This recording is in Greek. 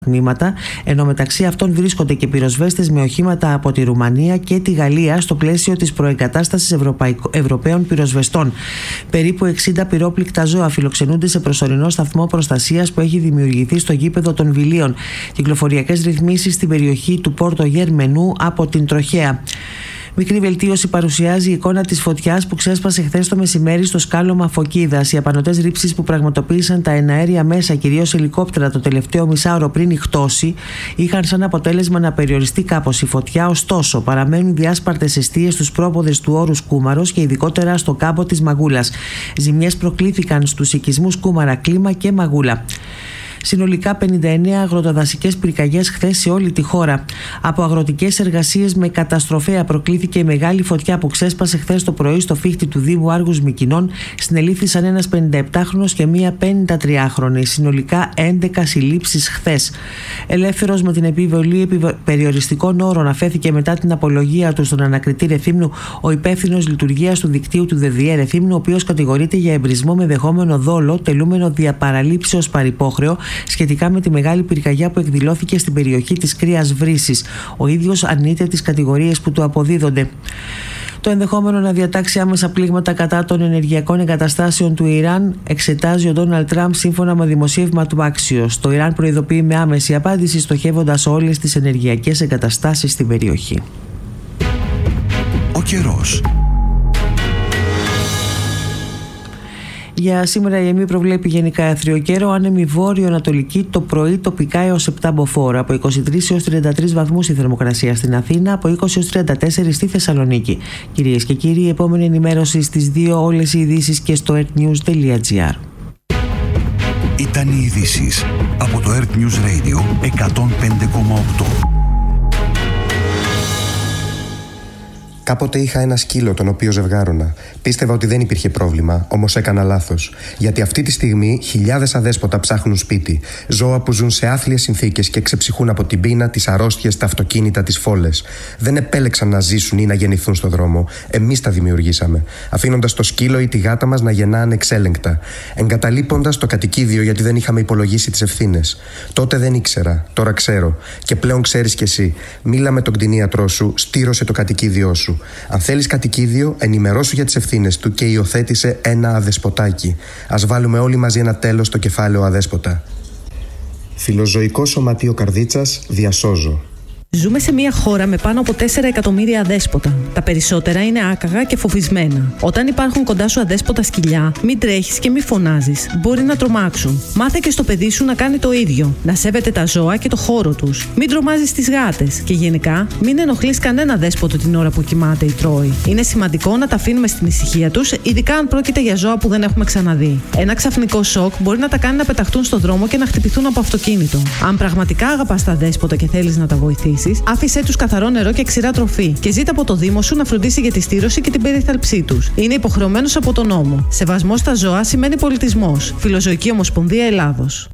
τμήματα, ενώ μεταξύ αυτών βρίσκονται και πυροσβέστες με οχήματα από τη Ρουμανία και τη Γαλλία στο πλαίσιο της προεγκατάστασης Ευρωπαίων πυροσβεστών. Περίπου 60 πυρόπληκτα ζώα φιλοξενούνται σε προσωρινό σταθμό προστασίας που έχει δημιουργηθεί στο γήπεδο των Βιλίων. Κυκλοφοριακές ρυθμίσεις στην περιοχή του Πόρτο Γερμενού από την Τροχέα. Μικρή βελτίωση παρουσιάζει η εικόνα της φωτιάς που ξέσπασε χθες το μεσημέρι στο σκάλωμα Φωκίδας. Οι απανωτές ρήψεις που πραγματοποίησαν τα εναέρια μέσα, κυρίως ελικόπτερα, το τελευταίο μισάωρο πριν ηχτώσει, είχαν σαν αποτέλεσμα να περιοριστεί κάπως η φωτιά. Ωστόσο, παραμένουν διάσπαρτες εστίες στους πρόποδες του όρους Κούμαρος και ειδικότερα στο κάμπο της Μαγούλας. Ζημιές προκλήθηκαν στους οικισμούς Κούμαρα, Κλίμα και Μαγούλα. Συνολικά 59 αγροτοδασικές πυρκαγιές χθες σε όλη τη χώρα. Από αγροτικές εργασίες με καταστροφέα προκλήθηκε η μεγάλη φωτιά που ξέσπασε χθες το πρωί στο φύχτη του Δήμου Άργους Μυκηνών. Συνελήφθησαν ένας 57χρονος και μία 53χρονη. Συνολικά 11 συλλήψεις χθες. Ελεύθερος με την επιβολή περιοριστικών όρων αφέθηκε μετά την απολογία του στον ανακριτή Ρεθύμνου ο υπεύθυνος λειτουργίας του δικτύου του ΔΔΕ Ρεθύμνου, ο οποίος κατηγορείται για εμπρισμό με δεχόμενο δόλο, τελούμενο διαπαραλήψεως παρυπόχρεο, σχετικά με τη μεγάλη πυρκαγιά που εκδηλώθηκε στην περιοχή της Κρύας Βρύσης. Ο ίδιος αρνείται τις κατηγορίες που του αποδίδονται. Το ενδεχόμενο να διατάξει άμεσα πλήγματα κατά των ενεργειακών εγκαταστάσεων του Ιράν εξετάζει ο Ντόναλντ Τραμπ σύμφωνα με δημοσίευμα του Axios. Το Ιράν προειδοποιεί με άμεση απάντηση, στοχεύοντας όλες τις ενεργειακές εγκαταστάσεις στην περιοχή. Ο καιρός. Για σήμερα η ΕΜΗ προβλέπει γενικά άθριο καιρό, άνεμη βόρειο-ανατολική, το πρωί τοπικά έως 7 μποφόρ. Από 23 έως 33 βαθμούς η θερμοκρασία στην Αθήνα, από 20 έως 34 στη Θεσσαλονίκη. Κυρίες και κύριοι, η επόμενη ενημέρωση στις 2, όλες οι ειδήσεις και στο earthnews.gr. Ήταν οι ειδήσεις από το Earth News Radio 105,8. Κάποτε είχα ένα σκύλο τον οποίο ζευγάρωνα. Πίστευα ότι δεν υπήρχε πρόβλημα, όμως έκανα λάθος. Γιατί αυτή τη στιγμή χιλιάδες αδέσποτα ψάχνουν σπίτι. Ζώα που ζουν σε άθλιες συνθήκες και ξεψυχούν από την πείνα, τις αρρώστιες, τα αυτοκίνητα, τις φόλες. Δεν επέλεξαν να ζήσουν ή να γεννηθούν στον δρόμο. Εμείς τα δημιουργήσαμε. Αφήνοντας το σκύλο ή τη γάτα μας να γεννά ανεξέλεγκτα. Εγκαταλείποντας το κατοικίδιο γιατί δεν είχαμε υπολογίσει τις ευθύνες. Τότε δεν ήξερα. Τώρα ξέρω. Και πλέον ξέρεις κι εσύ. Μίλα με τον κτηνίατρό σου, στήρωσε το κατοικίδιό σου. Αν θέλεις κατοικίδιο, ενημερώσου για τις ευθύνες του και υιοθέτησε ένα αδεσποτάκι. Ας βάλουμε όλοι μαζί ένα τέλος στο κεφάλαιο αδέσποτα. Φιλοζωικό Σωματείο Καρδίτσας, διασώζω. Ζούμε σε μια χώρα με πάνω από 4 εκατομμύρια αδέσποτα. Τα περισσότερα είναι άκαγα και φοβισμένα. Όταν υπάρχουν κοντά σου αδέσποτα σκυλιά, μην τρέχεις και μην φωνάζεις. Μπορεί να τρομάξουν. Μάθε και στο παιδί σου να κάνει το ίδιο. Να σέβεται τα ζώα και το χώρο τους. Μην τρομάζεις τις γάτες. Και γενικά, μην ενοχλείς κανένα δέσποτο την ώρα που κοιμάται ή τρώει. Είναι σημαντικό να τα αφήνουμε στην ησυχία τους, ειδικά αν πρόκειται για ζώα που δεν έχουμε ξαναδεί. Ένα ξαφνικό σοκ μπορεί να τα κάνει να πεταχτούν στον δρόμο και να χτυπηθούν από αυτοκίνητο. Αν πραγματικά αγαπάς τα δέσποτα και θέλεις να τα βοηθήσεις, άφησέ τους καθαρό νερό και ξηρά τροφή και ζήτα από το Δήμο σου να φροντίσει για τη στήρωση και την περίθαλψή τους. Είναι υποχρεωμένος από τον νόμο. Σεβασμός στα ζώα σημαίνει πολιτισμός. Φιλοζωική Ομοσπονδία Ελλάδος.